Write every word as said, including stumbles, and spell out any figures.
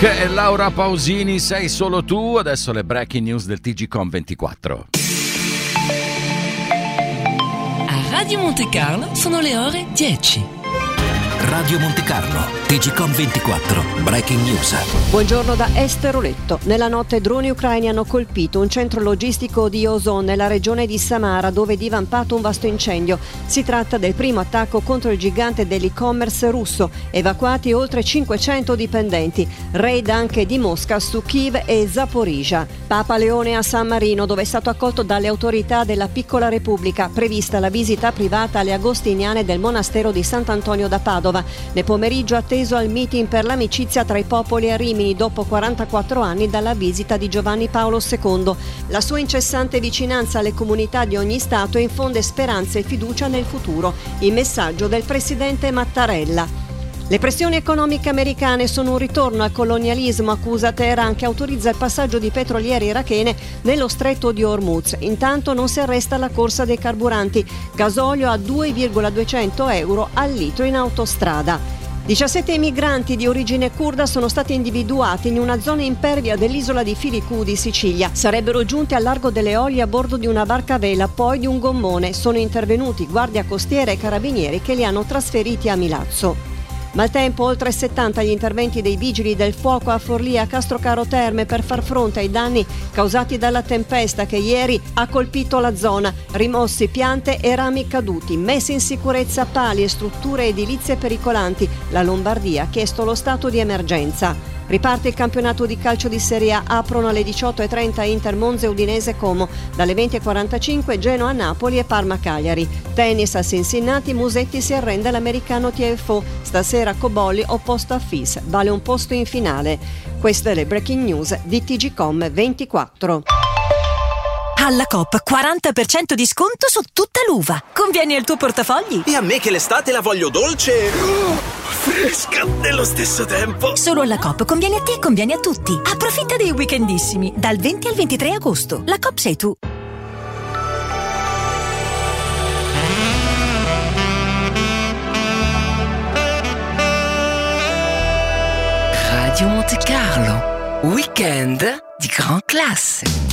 Che è Laura Pausini, sei solo tu. Adesso le breaking news del T G Com ventiquattro. A Radio Monte Carlo sono le ore dieci. Radio Monte Carlo, T G Com ventiquattro, breaking news. Buongiorno da Esteroletto. Nella notte droni ucraini hanno colpito un centro logistico di Ozon nella regione di Samara, dove è divampato un vasto incendio. Si tratta del primo attacco contro il gigante dell'e-commerce russo. Evacuati oltre cinquecento dipendenti. Raid anche di Mosca su Kiev e Zaporizhia. Papa Leone a San Marino, dove è stato accolto dalle autorità della piccola repubblica. Prevista la visita privata alle agostiniane del monastero di Sant'Antonio da Padova. Nel pomeriggio atteso al meeting per l'amicizia tra i popoli a Rimini dopo quarantaquattro anni dalla visita di Giovanni Paolo secondo. La sua incessante vicinanza alle comunità di ogni stato infonde speranza e fiducia nel futuro. Il messaggio del presidente Mattarella. Le pressioni economiche americane sono un ritorno al colonialismo, accusa Teheran, che autorizza il passaggio di petroliere irachene nello stretto di Hormuz. Intanto non si arresta la corsa dei carburanti. Gasolio a due virgola duecento euro al litro in autostrada. diciassette migranti di origine curda sono stati individuati in una zona impervia dell'isola di Filicù di Sicilia. Sarebbero giunti al largo delle Olie a bordo di una barca a vela, poi di un gommone. Sono intervenuti guardia costiera e carabinieri che li hanno trasferiti a Milazzo. Maltempo, oltre settanta gli interventi dei vigili del fuoco a Forlì e a Castrocaro Terme per far fronte ai danni causati dalla tempesta che ieri ha colpito la zona. Rimossi piante e rami caduti, messi in sicurezza pali e strutture edilizie pericolanti. La Lombardia ha chiesto lo stato di emergenza. Riparte il campionato di calcio di Serie A, aprono alle diciotto e trenta Inter Monza e Udinese Como, dalle venti e quarantacinque Genoa Napoli e Parma Cagliari. Tennis a Cincinnati, Musetti si arrende all'americano T F O, stasera Cobolli opposto a Fis, vale un posto in finale. Queste le breaking news di T G Com ventiquattro. Alla Coop quaranta per cento di sconto su tutta l'uva. Convieni al tuo portafogli. E a me che l'estate la voglio dolce, oh, fresca nello stesso tempo. Solo alla Coop conviene a te e conviene a tutti. Approfitta dei weekendissimi dal venti al ventitré agosto. La Coop sei tu. Radio Monte Carlo, weekend di grande classe.